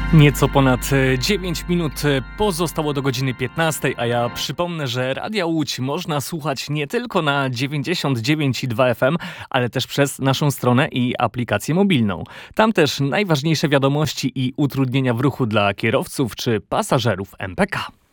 Nieco ponad 9 minut pozostało do godziny 15, a ja przypomnę, że Radia Łódź można słuchać nie tylko na 99,2 FM, ale też przez naszą stronę i aplikację mobilną. Tam też najważniejsze wiadomości i utrudnienia w ruchu dla kierowców czy pasażerów MPK.